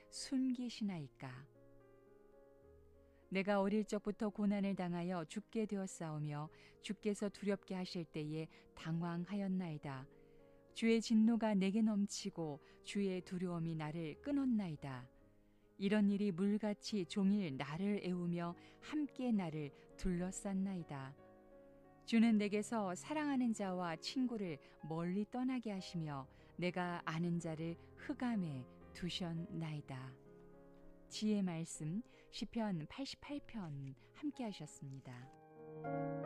숨기시나이까. 내가 어릴 적부터 고난을 당하여 죽게 되었사오며 주께서 두렵게 하실 때에 당황하였나이다. 주의 진노가 내게 넘치고 주의 두려움이 나를 끊었나이다. 이런 일이 물같이 종일 나를 애우며 함께 나를 둘러쌌나이다. 주는 내게서 사랑하는 자와 친구를 멀리 떠나게 하시며 내가 아는 자를 흑암에 두셨나이다. 지혜의 말씀 시편 88편 함께 하셨습니다.